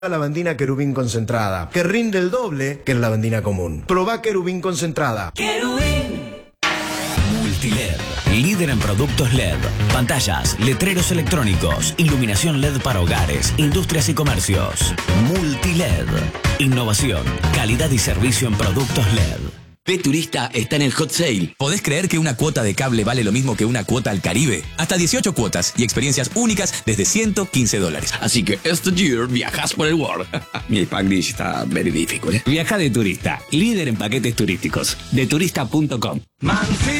lavandina querubín concentrada, que rinde el doble que la lavandina común. Probá querubín concentrada. Multiled, líder en productos LED, pantallas, letreros electrónicos, iluminación LED para hogares, industrias y comercios. Multiled, innovación, calidad y servicio en productos LED. P-Turista está en el hot sale. ¿Podés creer que una cuota de cable vale lo mismo que una cuota al Caribe? Hasta 18 cuotas y experiencias únicas desde $115. Así que este year viajas por el world. Mi Spanglish está very difficult. Viaja de turista, líder en paquetes turísticos, deturista.com.